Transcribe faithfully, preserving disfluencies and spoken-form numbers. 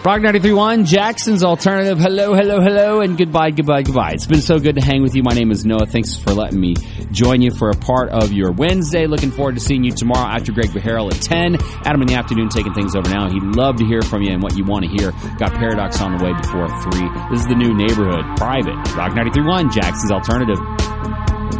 Rock ninety-three point one, Jackson's Alternative. Hello, hello, hello, and goodbye, goodbye, goodbye. It's been so good to hang with you. My name is Noah. Thanks for letting me join you for a part of your Wednesday. Looking forward to seeing you tomorrow after Greg Beharrell at ten. Adam in the afternoon taking things over now. He'd love to hear from you and what you want to hear. Got Paradox on the way before three. This is the new Neighborhood. Private. Rock ninety-three point one, Jackson's Alternative.